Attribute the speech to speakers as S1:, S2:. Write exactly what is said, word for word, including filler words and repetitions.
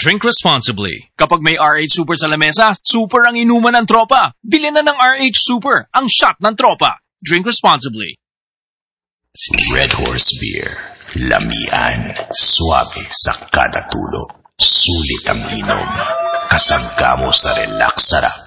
S1: Drink responsibly.
S2: Kapag may R H Super sa lamesa, super ang inuman ng tropa. Bili na ng R H Super, ang shot ng tropa. Drink responsibly.
S3: Red Horse Beer. Lamian. Suabe sa kada tulo. Sulit ang inom. Kasangga mo sa relax sarap.